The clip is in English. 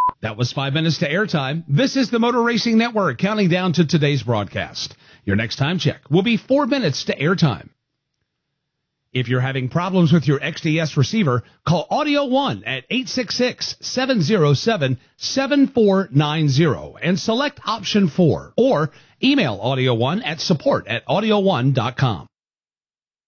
That was 5 minutes to airtime. This is the Motor Racing Network counting down to today's broadcast. Your next time check will be 4 minutes to airtime. If you're having problems with your XDS receiver, call Audio One at 866-707-7490 and select option 4, or email Audio One at support@audioone.com.